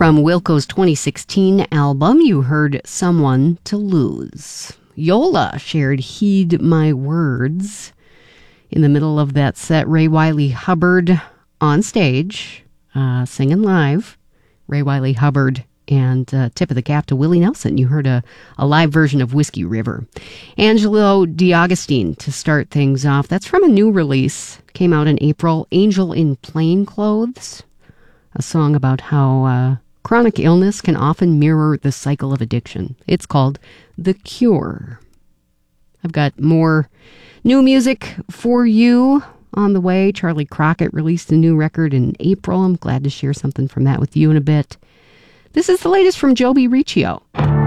From Wilco's 2016 album, you heard Someone to Lose. Yola shared Heed My Words. In the middle of that set, Ray Wiley Hubbard on stage, singing live. Ray Wiley Hubbard and tip of the cap to Willie Nelson. You heard a live version of Whiskey River. Angelo D'Agostino to start things off. That's from a new release. Came out in April. Angel in Plain Clothes. A song about how chronic illness can often mirror the cycle of addiction. It's called The Cure. I've got more new music for you on the way. Charlie Crockett released a new record in April. I'm glad to share something from that with you in a bit. This is the latest from Joby Riccio.